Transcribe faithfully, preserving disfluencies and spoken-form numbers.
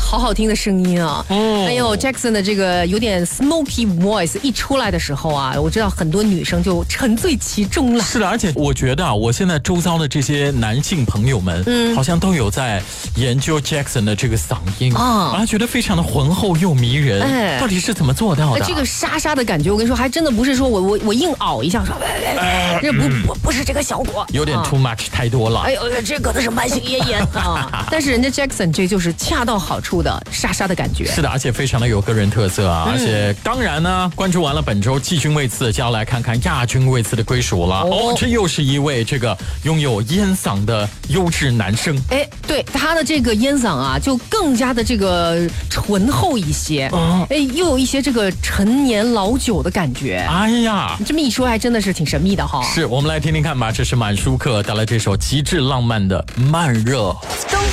好好听的声音啊！哦，还有 Jackson 的这个有点 smoky voice 一出来的时候啊，我知道很多女生就沉醉其中了。 是的，而且我觉得啊，我现在周遭的这些男性朋友们，嗯，好像都有在研究 Jackson 的这个嗓音啊，啊，觉得非常的浑厚又迷人。哎，到底是怎么做到的？ 这个沙沙的感觉，我跟你说，还真的不是说我我我硬熬一下说，这不不不是这个效果， 有点 too much 太多了。 哎呦，这可能是慢性咽炎啊！但是人家 Jackson 这就是恰到好处的沙沙的感觉。 是的，而且非常的有个人特色啊！嗯、而且当然呢，关注完了本周季军位次，就要来看看亚军位次的归属了。哦，哦这又是一位这个拥有烟嗓的优质男生。 哎，对他的这个烟嗓啊，就更加的这个醇厚一些。哦、哎，又有一些这个陈年老酒的感觉。 哎呀， 你这么一说，还真的是挺神秘的哈。 是我们来听听看吧，这是满舒克带来这首极致浪漫的慢热。